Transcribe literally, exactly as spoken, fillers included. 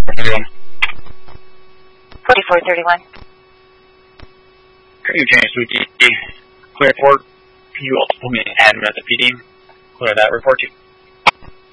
thirty-one. forty-four thirty-one. You James Booty, clear report. Can you also put me in admin at the P D? Clear that report to